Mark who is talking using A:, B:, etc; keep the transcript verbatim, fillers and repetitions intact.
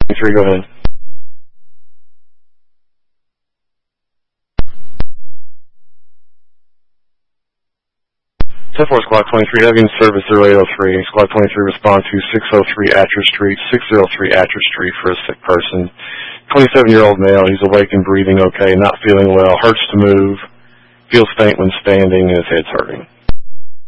A: three, go ahead. ten four Squad twenty-three, having service zero eight oh three. Squad twenty-three respond to six oh three Atcher Street, six oh three Atcher Street for a sick person. twenty-seven-year-old male, he's awake and breathing okay, not feeling well, hurts to move, feels faint when standing, and his head's hurting.